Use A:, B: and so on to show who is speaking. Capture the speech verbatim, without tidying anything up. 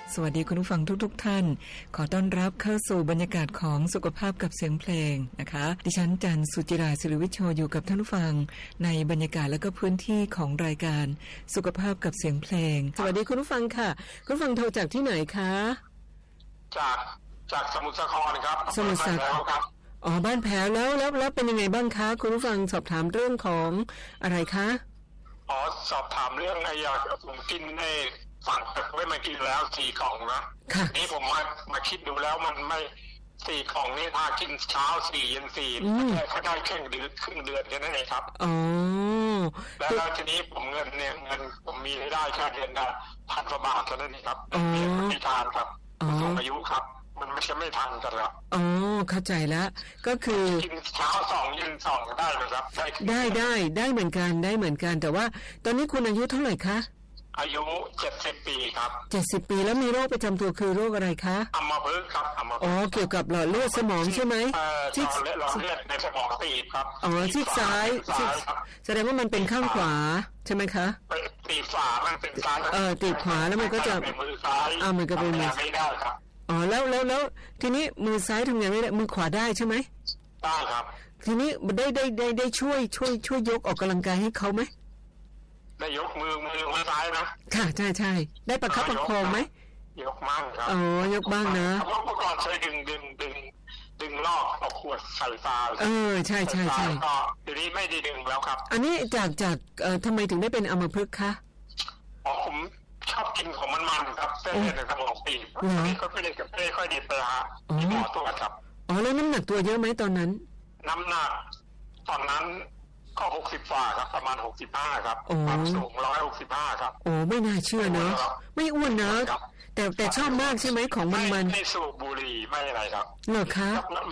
A: สวัสดีคุณผู้ฟังทุกๆ ท่านขอต้อนรับเข้าสู่บรรยากาศของสุขภาพกับเสียงเพลงนะคะดิฉันจันทร์สุจิราศิริวิชโชอยู่กับท่านผู้ฟังในบรรยากาศและก็พื้นที่ของรายการสุขภาพกับเสียงเพลงสวัสดีคุณผู้ฟังค่ะคุณผู้ฟังโทรจากที่ไหนคะ
B: จากจากสมุทรสาครครับ
A: สมุทรสาครครับอ๋อบ้านแพ้วแล้วแล้วแล้วเป็นยังไงบ้างคะคุณผู้ฟังสอบถามเรื่องของอะไรคะ
B: อ๋อสอบถามเรื่องไอ้ยาผมกินไอ้สั่งไว้มากินแล้วสี่กล่องนะนี่ผมมามาคิดดูแล้วมันไม่สี่กล่องนี่ถ้ากินเช้าสี่เย็นสี่ก็ได้ครึ่งเดือนครึ่งเดือนแค่นั้นเองครับ
A: อ๋อ
B: แล้วทีนี้ผมเงินเนี่ยเงินผมมีรายได้แค่เดือนละพันกว่าบาทเท่านั้นเองครับไม่ทานครับสูงอายุครับมันไม่ใช่ไม่ทันกันแล้ว
A: อ๋อเข้าใจแล้วก็คือ
B: กินเช้าสองเย็นสองได้ไหมครับ
A: ได้ได้ได้เหมือนกันได้เหมือนกันแต่ว่าตอนนี้คุณอายุเท่าไหร่คะ
B: อายุเจ็ดสิบปีครับ
A: เจ็ดสิบปีแล้วมีโรคประจำตัวคือโรคอะไรคะ
B: อัมพฤกษ์ครับอัมพฤกษ์
A: อ๋อเกี่ยวกับหลอดเลือดสมองใช่ไหม
B: ที่หลอดเลือดในสมองตีบครับ
A: อ๋อซีกซ้ายแสดงว่ามันเป็นข้างขวาใช่ไหมคะ
B: ตีบขวามันเป็นซ้าย
A: เออตีบขวาแล้วมันก็จะ
B: มือซ้าย
A: อ่ามันก็เป็นมือ
B: ไม่ได้ครับ
A: อ๋อแล้วแล้วแล้วทีนี้มือซ้ายทำงานไม่ได้มือขวาได้ใช่ไหม
B: ได้ครับ
A: ทีนี้ได้ได้ได้ได้ช่วยช่วยช่วยยกออกกำลังกายให้เขาไหม
B: ได้ยกมือมือมือซ้ายนะ
A: ค่ะใช่ใช่ได้ประคับประคองไหม
B: ยกบ้างครับ
A: อ๋อยกบ้างนะ
B: เพราะเมื่อก่อนใช้ดึงดึงดึงดึงลอกเอาขวดใส่ฟ้า
A: เออใช่ใช่ใช่
B: ก็ทีนี้ไม่ได้ดึงแล้วครับ
A: อันนี้จากจากเอ่อทำไมถึงได้เป็นอัมพฤกษ์คะ
B: อ๋อผมชอบกินของมันมันครับเส้นเลือดในสมองตีบนี่ก็ไม่ได้กับไม่ค่อยดีไปหาหมอตรวจครับ
A: อ๋อแล้วน้ำหนักตัวเยอะไหมตอนนั้น
B: น้ำหนักตอนนั้นก็หกสิบฝ่าครับประมาณหกสิบห้าครับความสูงร้อยหกสิบห้าครับ
A: โอ้ไม่น่าเชื่อเนอะไม่อ้วนนะแต่แต่ชอบมากใช่ไหมของมันมัน
B: ไม่สูบบุหรี่ไม่อะไรครับ
A: เหรอคะ